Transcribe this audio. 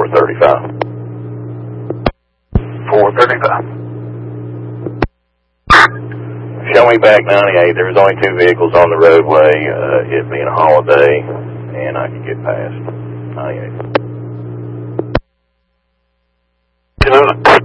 435. 435. Show me back 98. There was only 2 vehicles on the roadway, it being a holiday, and I could get past 98.